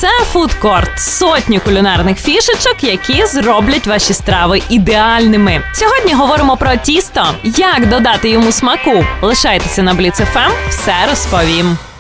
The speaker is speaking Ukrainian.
Це фудкорт. Сотні кулінарних фішечок, які зроблять ваші страви ідеальними. Сьогодні говоримо про тісто. Як додати йому смаку? Лишайтеся на Бліц ФМ, все розповім.